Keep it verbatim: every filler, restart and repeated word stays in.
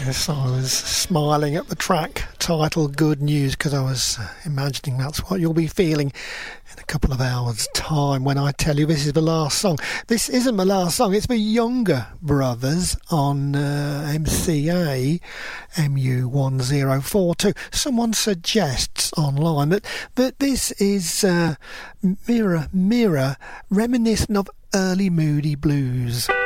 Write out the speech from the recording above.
Yes, I was smiling at the track titled Good News because I was imagining that's what you'll be feeling in a couple of hours' time when I tell you this is the last song. This isn't the last song, it's the Younger Brothers on uh, M C A M U one zero four two. Someone suggests online that, that this is uh, Mirror, Mirror, reminiscent of early Moody Blues.